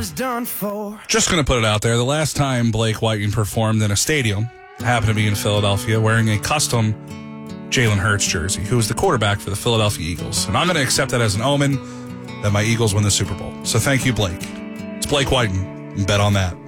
Just going to put it out there. The last time Blake Whiting performed in a stadium happened to be in Philadelphia wearing a custom Jalen Hurts jersey, who is the quarterback for the Philadelphia Eagles. And I'm going to accept that as an omen that my Eagles win the Super Bowl. So thank you, Blake. It's Blake Whiting. Bet on that.